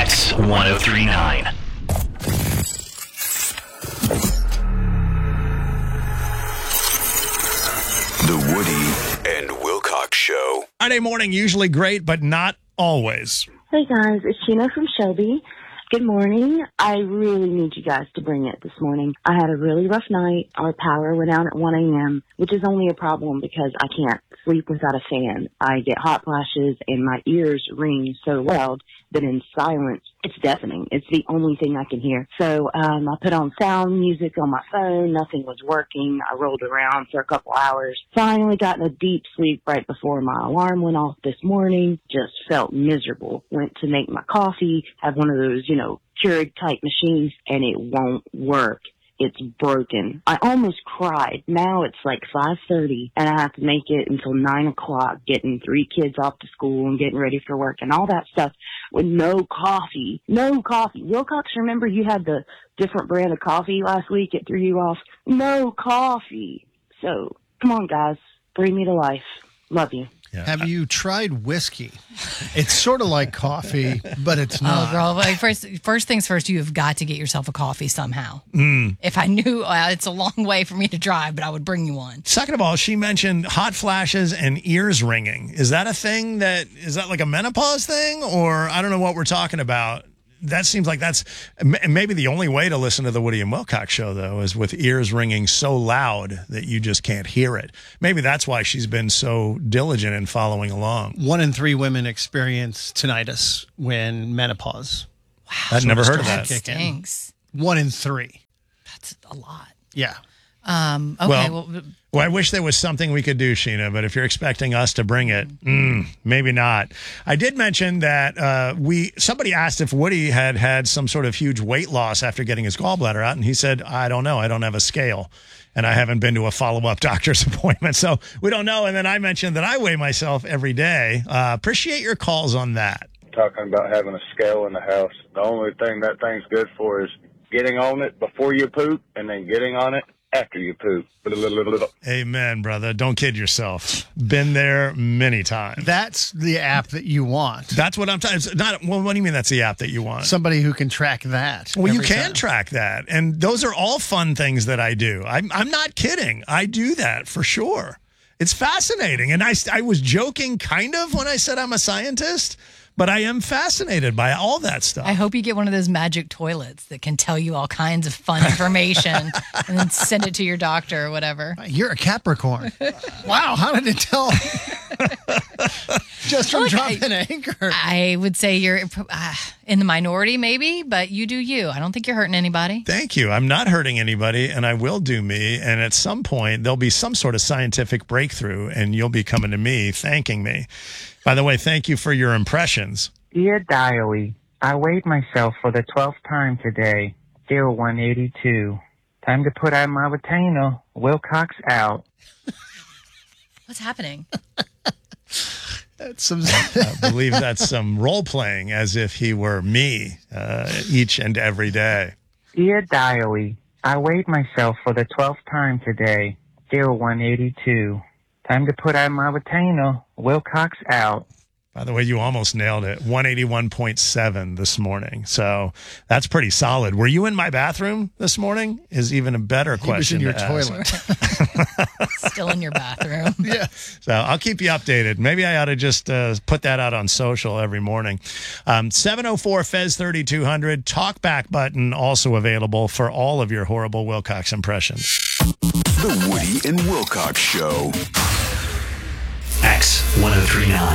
X1039. The Woody and Wilcox Show. Friday morning, usually great, but not always. Hey guys, it's Sheena from Shelby. Good morning. I really need you guys to bring it this morning. I had a really rough night. Our power went out at 1 a.m., which is only a problem because I can't sleep without a fan. I get hot flashes and my ears ring so loud that in silence, it's deafening. It's the only thing I can hear. So I put on sound music on my phone. Nothing was working. I rolled around for a couple hours. Finally got in a deep sleep right before my alarm went off this morning. Just felt miserable. Went to make my coffee, have one of those, Keurig type machines, and it won't work. It's broken. I almost cried. Now it's like 5:30 and I have to make it until 9 o'clock, getting 3 kids off to school and getting ready for work and all that stuff with no coffee. No coffee. Wilcox, remember you had the different brand of coffee last week? It threw you off. No coffee. So come on, guys. Bring me to life. Love you. Yeah. Have you tried whiskey? It's sort of like coffee, but it's not. Oh, girl. Like first things first, you have got to get yourself a coffee somehow. If I knew, it's a long way for me to drive, but I would bring you one. Second of all, she mentioned hot flashes and ears ringing. Is that a thing is that like a menopause thing? Or I don't know what we're talking about. That seems like that's maybe the only way to listen to the Woody and Wilcox Show, though, is with ears ringing so loud that you just can't hear it. Maybe that's why she's been so diligent in following along. 1 in 3 women experience tinnitus when menopause. Wow. I've never heard of that. Stinks. 1 in 3. That's a lot. Yeah. Okay. Well, I wish there was something we could do, Sheena, but if you're expecting us to bring it, maybe not. I did mention that somebody asked if Woody had some sort of huge weight loss after getting his gallbladder out, and he said, I don't know. I don't have a scale, and I haven't been to a follow-up doctor's appointment, so we don't know. And then I mentioned that I weigh myself every day. Appreciate your calls on that. Talking about having a scale in the house, the only thing that thing's good for is getting on it before you poop and then getting on it after you poop. Amen, brother. Don't kid yourself. Been there many times. That's the app that you want. That's what I'm talking about. Well, what do you mean that's the app that you want? Somebody who can track that. Well, you can track that. And those are all fun things that I do. I'm not kidding. I do that for sure. It's fascinating. And I was joking kind of when I said I'm a scientist, but I am fascinated by all that stuff. I hope you get one of those magic toilets that can tell you all kinds of fun information and then send it to your doctor or whatever. You're a Capricorn. Wow, how did it tell? Just from dropping anchor. I would say you're in the minority maybe, but you do you. I don't think you're hurting anybody. Thank you. I'm not hurting anybody, and I will do me. And at some point, there'll be some sort of scientific breakthrough, and you'll be coming to me, thanking me. By the way, thank you for your impressions. Dear Diary, I weighed myself for the 12th time today. Still 182. Time to put on my retainer. Wilcox out. What's happening? I believe that's some role-playing, as if he were me each and every day. Dear Diary, I weighed myself for the 12th time today. Still 182. Time to put on my retainer. Wilcox out. By the way, you almost nailed it. 181.7 this morning. So that's pretty solid. Were you in my bathroom this morning? Is even a better question. He was in your toilet. Still in your bathroom. Yeah. So I'll keep you updated. Maybe I ought to just put that out on social every morning. 704-FEZ3200. Talkback button also available for all of your horrible Wilcox impressions. The Woody and Wilcox Show. X1039.